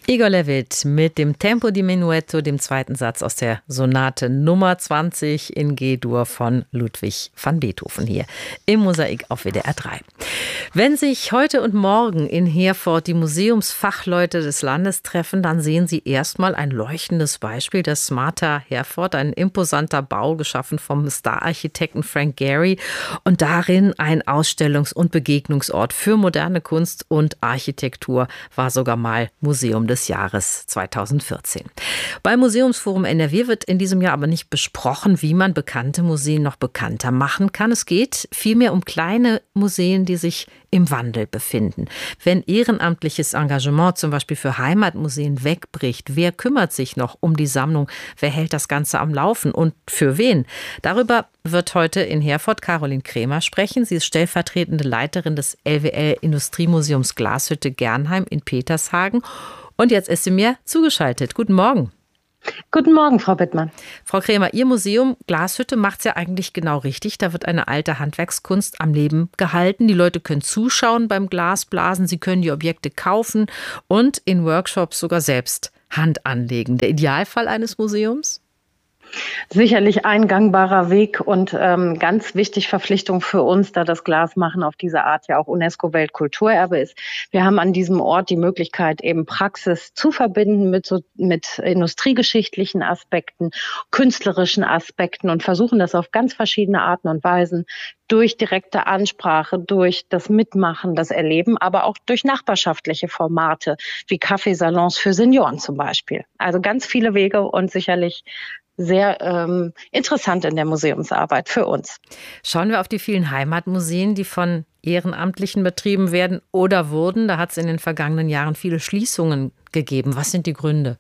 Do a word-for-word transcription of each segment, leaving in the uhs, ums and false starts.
Igor Levit mit dem Tempo di Menuetto, dem zweiten Satz aus der Sonate Nummer zwanzig in G-Dur von Ludwig van Beethoven hier im Mosaik auf W D R drei. Wenn sich heute und morgen in Herford die Museumsfachleute des Landes treffen, dann sehen sie erstmal ein leuchtendes Beispiel, das Smarter Herford, ein imposanter Bau, geschaffen vom Star-Architekten Frank Gehry und darin ein Ausstellungs- und Begegnungsort für moderne Kunst und Architektur, war sogar mal Museum des Jahres zweitausendvierzehn. Beim Museumsforum N R W wird in diesem Jahr aber nicht besprochen, wie man bekannte Museen noch bekannter machen kann. Es geht vielmehr um kleine Museen, die sich im Wandel befinden. Wenn ehrenamtliches Engagement zum Beispiel für Heimatmuseen wegbricht, wer kümmert sich noch um die Sammlung? Wer hält das Ganze am Laufen und für wen? Darüber wird heute in Herford Caroline Krämer sprechen. Sie ist stellvertretende Leiterin des L W L Industriemuseums Glashütte Gernheim in Petershagen. Und jetzt ist sie mir zugeschaltet. Guten Morgen. Guten Morgen, Frau Bittmann. Frau Krämer, Ihr Museum Glashütte macht es ja eigentlich genau richtig. Da wird eine alte Handwerkskunst am Leben gehalten. Die Leute können zuschauen beim Glasblasen, sie können die Objekte kaufen und in Workshops sogar selbst Hand anlegen. Der Idealfall eines Museums? Sicherlich ein gangbarer Weg und ähm, ganz wichtig Verpflichtung für uns, da das Glasmachen auf diese Art ja auch UNESCO-Weltkulturerbe ist. Wir haben an diesem Ort die Möglichkeit, eben Praxis zu verbinden mit, so, mit industriegeschichtlichen Aspekten, künstlerischen Aspekten und versuchen das auf ganz verschiedene Arten und Weisen durch direkte Ansprache, durch das Mitmachen, das Erleben, aber auch durch nachbarschaftliche Formate wie Kaffeesalons für Senioren zum Beispiel. Also ganz viele Wege und sicherlich sehr ähm, interessant in der Museumsarbeit für uns. Schauen wir auf die vielen Heimatmuseen, die von Ehrenamtlichen betrieben werden oder wurden. Da hat es in den vergangenen Jahren viele Schließungen gegeben. Was sind die Gründe?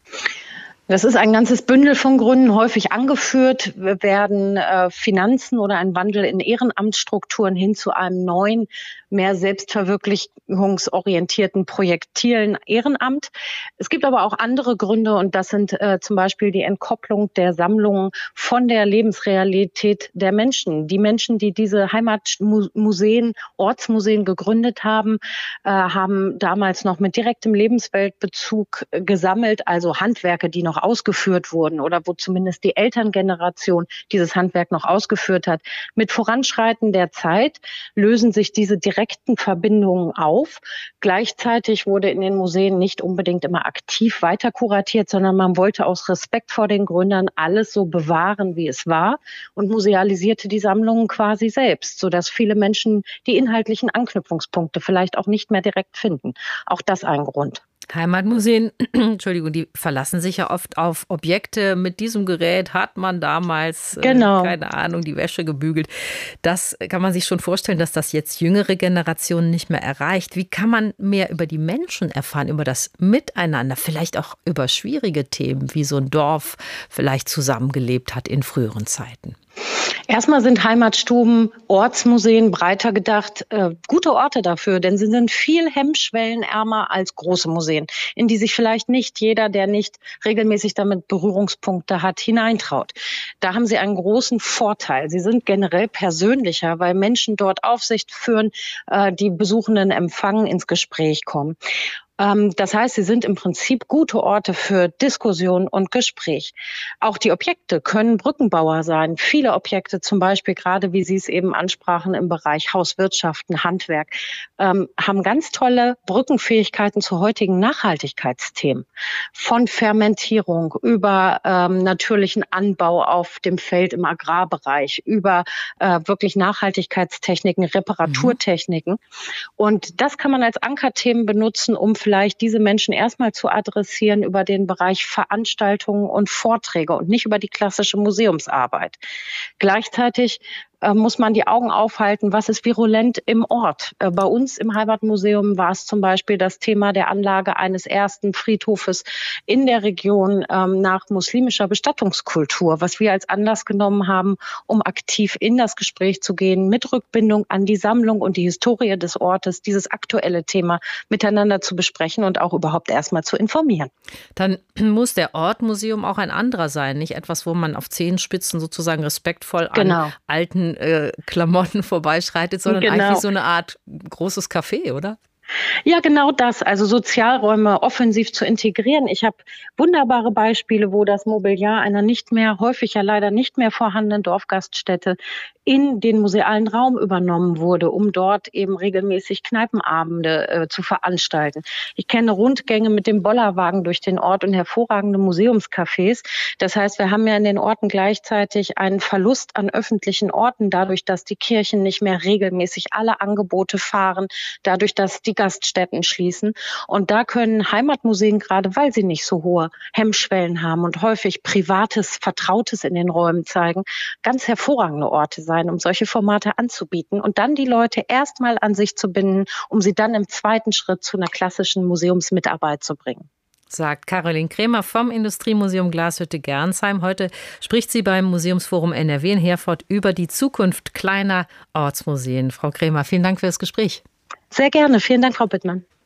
Das ist ein ganzes Bündel von Gründen. Häufig angeführt werden äh, Finanzen oder ein Wandel in Ehrenamtsstrukturen hin zu einem neuen, mehr selbstverwirklichungsorientierten, projektilen Ehrenamt. Es gibt aber auch andere Gründe und das sind äh, zum Beispiel die Entkopplung der Sammlungen von der Lebensrealität der Menschen. Die Menschen, die diese Heimatmuseen, Ortsmuseen gegründet haben, äh, haben damals noch mit direktem Lebensweltbezug äh, gesammelt, also Handwerke, die noch ausgeführt wurden oder wo zumindest die Elterngeneration dieses Handwerk noch ausgeführt hat. Mit Voranschreiten der Zeit lösen sich diese direkten Verbindungen auf. Gleichzeitig wurde in den Museen nicht unbedingt immer aktiv weiter kuratiert, sondern man wollte aus Respekt vor den Gründern alles so bewahren, wie es war und musealisierte die Sammlungen quasi selbst, sodass viele Menschen die inhaltlichen Anknüpfungspunkte vielleicht auch nicht mehr direkt finden. Auch das ein Grund. Heimatmuseen, Entschuldigung, die verlassen sich ja oft auf Objekte. Mit diesem Gerät hat man damals, genau. äh, keine Ahnung, die Wäsche gebügelt. Das kann man sich schon vorstellen, dass das jetzt jüngere Generationen nicht mehr erreicht. Wie kann man mehr über die Menschen erfahren, über das Miteinander, vielleicht auch über schwierige Themen, wie so ein Dorf vielleicht zusammengelebt hat in früheren Zeiten? Erstmal sind Heimatstuben, Ortsmuseen breiter gedacht, äh, gute Orte dafür, denn sie sind viel hemmschwellenärmer als große Museen, in die sich vielleicht nicht jeder, der nicht regelmäßig damit Berührungspunkte hat, hineintraut. Da haben sie einen großen Vorteil. Sie sind generell persönlicher, weil Menschen dort Aufsicht führen, äh, die Besuchenden empfangen, ins Gespräch kommen. Das heißt, sie sind im Prinzip gute Orte für Diskussion und Gespräch. Auch die Objekte können Brückenbauer sein. Viele Objekte, zum Beispiel gerade, wie Sie es eben ansprachen, im Bereich Hauswirtschaften, Handwerk, ähm, haben ganz tolle Brückenfähigkeiten zu heutigen Nachhaltigkeitsthemen. Von Fermentierung über ähm, natürlichen Anbau auf dem Feld im Agrarbereich, über äh, wirklich Nachhaltigkeitstechniken, Reparaturtechniken. Mhm. Und das kann man als Ankerthemen benutzen, um vielleicht diese Menschen erstmal zu adressieren über den Bereich Veranstaltungen und Vorträge und nicht über die klassische Museumsarbeit. Gleichzeitig äh, muss man die Augen aufhalten, was ist virulent im Ort. Äh, bei uns im Heimatmuseum war es zum Beispiel das Thema der Anlage eines ersten Friedhofes in der Region ähm, nach muslimischer Bestattungskultur, was wir als Anlass genommen haben, um aktiv in das Gespräch zu gehen, mit Rückbindung an die Sammlung und die Historie des Ortes, dieses aktuelle Thema miteinander zu besprechen und auch überhaupt erstmal zu informieren. Dann muss der Ort Museum auch ein anderer sein, nicht etwas, wo man auf Zehenspitzen sozusagen respektvoll genau. an alten äh, Klamotten vorbeischreitet, sondern genau. eigentlich so eine Art großes Café, oder? Ja, genau das. Also Sozialräume offensiv zu integrieren. Ich habe wunderbare Beispiele, wo das Mobiliar einer nicht mehr, häufig ja leider nicht mehr vorhandenen Dorfgaststätte in den musealen Raum übernommen wurde, um dort eben regelmäßig Kneipenabende äh, zu veranstalten. Ich kenne Rundgänge mit dem Bollerwagen durch den Ort und hervorragende Museumscafés. Das heißt, wir haben ja in den Orten gleichzeitig einen Verlust an öffentlichen Orten, dadurch, dass die Kirchen nicht mehr regelmäßig alle Angebote fahren, dadurch, dass die Gaststätten schließen. Und da können Heimatmuseen, gerade weil sie nicht so hohe Hemmschwellen haben und häufig Privates, Vertrautes in den Räumen zeigen, ganz hervorragende Orte sein, um solche Formate anzubieten und dann die Leute erstmal an sich zu binden, um sie dann im zweiten Schritt zu einer klassischen Museumsmitarbeit zu bringen. Sagt Caroline Krämer vom Industriemuseum Glashütte Gernsheim. Heute spricht sie beim Museumsforum N R W in Herford über die Zukunft kleiner Ortsmuseen. Frau Krämer, vielen Dank für das Gespräch. Sehr gerne. Vielen Dank, Frau Bittmann.